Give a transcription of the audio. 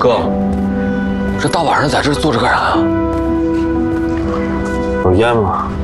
哥，这大晚上在这坐着干啥呀？ 有烟吗？